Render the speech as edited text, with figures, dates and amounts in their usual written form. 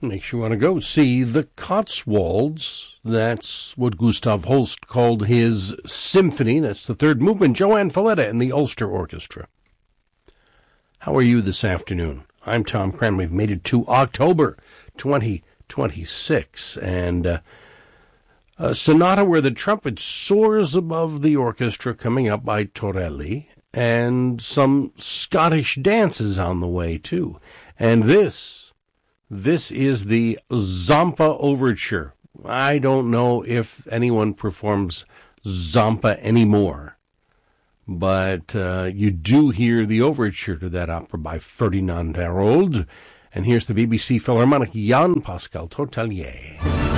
Makes you want to go see the Cotswolds. That's what Gustav Holst called his symphony. That's the third movement. Joanne Falletta and the Ulster Orchestra. How are you this afternoon? I'm Tom Cran. We've made it to October 2026. And a sonata where the trumpet soars above the orchestra coming up by Torelli. And some Scottish dances on the way, too. And this is the Zampa Overture. I don't know if anyone performs Zampa anymore, but you do hear the overture to that opera by Ferdinand Hérold. And here's the BBC Philharmonic Jan Pascal Tortelier.